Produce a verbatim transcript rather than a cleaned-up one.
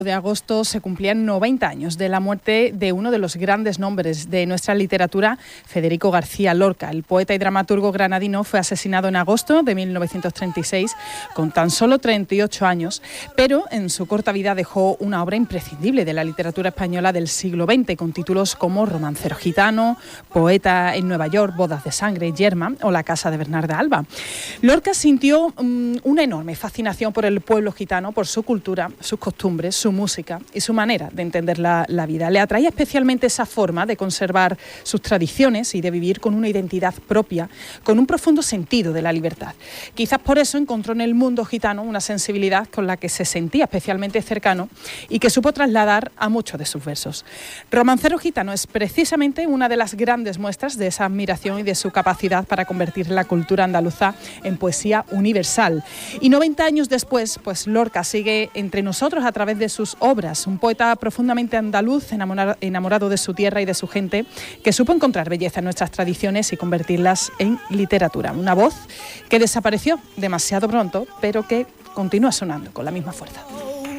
de agosto se cumplían noventa años de la muerte de uno de los grandes nombres de nuestra literatura, Federico García Lorca. El poeta y dramaturgo granadino fue asesinado en agosto de mil novecientos treinta y seis con tan solo treinta y ocho años, pero en su corta vida dejó una obra imprescindible de la literatura española del siglo veinte, con títulos como Romancero gitano, Poeta en Nueva York, Bodas de sangre, Yerma o La casa de Bernarda Alba. Lorca sintió um, una enorme fascinación por el pueblo gitano, por su cultura, sus costumbres, su música y su manera de entender la, la vida. Le atraía especialmente esa forma de conservar sus tradiciones y de vivir con una identidad propia, con un profundo sentido de la libertad. Quizás por eso encontró en el mundo gitano una sensibilidad con la que se sentía especialmente cercano y que supo trasladar a muchos de sus versos. Romancero gitano es precisamente una de las grandes muestras de esa admiración y de su capacidad para convertir la cultura andaluza en poesía universal. Y noventa años después, pues Lorca sigue entre nosotros a través de sus obras, un poeta profundamente andaluz, enamorado de su tierra y de su gente, que supo encontrar belleza en nuestras tradiciones y convertirlas en literatura. Una voz que desapareció demasiado pronto, pero que continúa sonando con la misma fuerza.